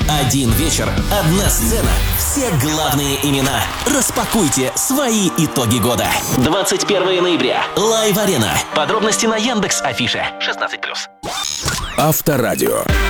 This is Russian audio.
Один вечер, одна сцена, все главные имена. Распакуйте свои итоги года. 21 ноября. Лайв-арена. Подробности на Яндекс.Афише. 16+. Авторадио.